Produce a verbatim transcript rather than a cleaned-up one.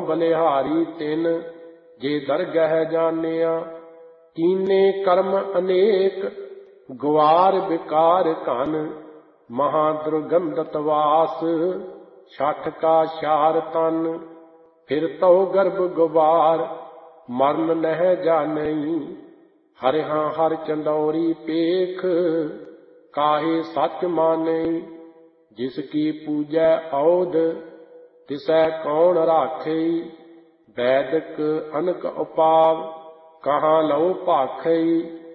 ਬਲਿਹਾਰੀ ਤਿਨ ਜੇ ਦਰਗਹਿ ਜਾਣਿਆ। ਕੀਨੇ ਕਰਮ ਅਨੇਕ ਗੁਆਰ ਵਿਕਾਰ ਘਨ ਮਹਾ ਦੁਰਗੰਧਤ ਵਾਸ ਛਠ ਕਾ ਸ਼ਾਰ ਤਨ। ਫਿਰ ਤਉ ਗਰਭ ਗੁਬਾਰ ਮਰਨ ਨਹਿ ਜਾਣਈ ਹਰਿਹਾਂ ਹਰ ਚੰਦੌਰੀ ਪੇਖ ਕਾਹੇ ਸੱਚ ਮਾਨਈ। ਜਿਸ ਕੀ ਪੂਜੈ ਔਧ ਤਿਸੈ ਕੌਣ ਰਾਖਈ ਵੈਦਿਕ ਅਨਕ ਉਪਾਵ ਕਹਾਂ ਲਉ ਭਾਖਈ।